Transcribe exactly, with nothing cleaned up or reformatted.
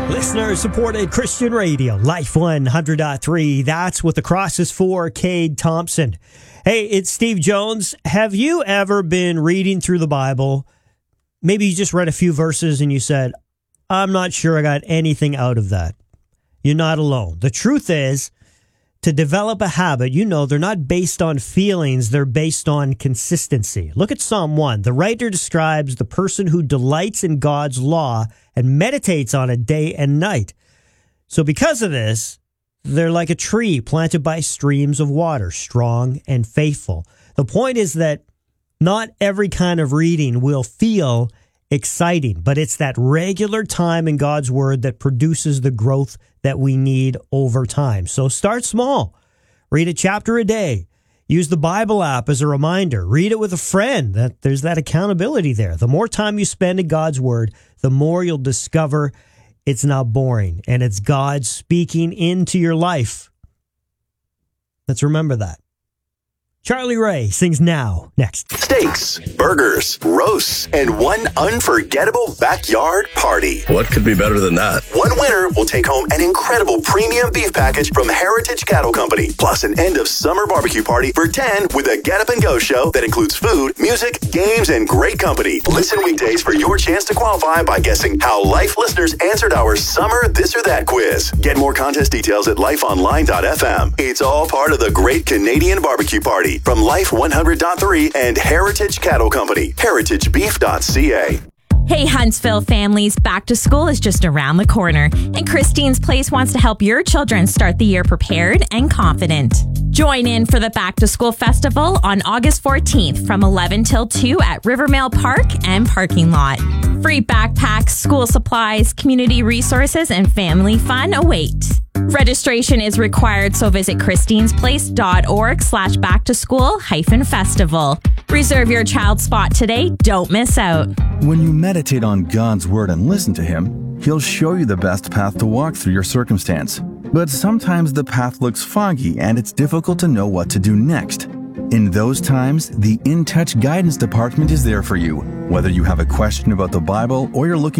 Listener-supported Christian radio, Life one hundred point three. That's what the cross is for, Cade Thompson. Hey, it's Steve Jones. Have you ever been reading through the Bible? Maybe you just read a few verses and you said, I'm not sure I got anything out of that. You're not alone. The truth is, to develop a habit, you know, they're not based on feelings, they're based on consistency. Look at Psalm one. The writer describes the person who delights in God's law and meditates on it day and night. So because of this, they're like a tree planted by streams of water, strong and faithful. The point is that not every kind of reading will feel exciting, but it's that regular time in God's Word that produces the growth that we need over time. So start small. Read a chapter a day. Use the Bible app as a reminder. Read it with a friend. That there's that accountability there. The more time you spend in God's Word, the more you'll discover it's not boring and it's God speaking into your life. Let's remember that. Charlie Ray sings Now, next. Steaks, burgers, roasts, and one unforgettable backyard party. What could be better than that? One winner will take home an incredible premium beef package from Heritage Cattle Company, plus an end-of-summer barbecue party for ten with a Get Up and Go show that includes food, music, games, and great company. Listen weekdays for your chance to qualify by guessing how Life listeners answered our Summer This or That quiz. Get more contest details at life online dot f m. It's all part of the Great Canadian Barbecue Party from Life one hundred point three and Heritage Cattle Company, heritage beef dot c a. Hey Huntsville families, back to school is just around the corner, and Christine's Place wants to help your children start the year prepared and confident. Join in for the Back to School Festival on August fourteenth from eleven till two at Rivermail Park and parking lot. Free backpacks, school supplies, community resources, and family fun await. Registration is required, so visit christinesplace.org slash back to school hyphen festival. Reserve your child's spot today. Don't miss out. When you meditate on God's word and listen to Him, He'll show you the best path to walk through your circumstance. But sometimes the path looks foggy and it's difficult to know what to do next. In those times, the In Touch Guidance Department is there for you. Whether you have a question about the Bible or you're looking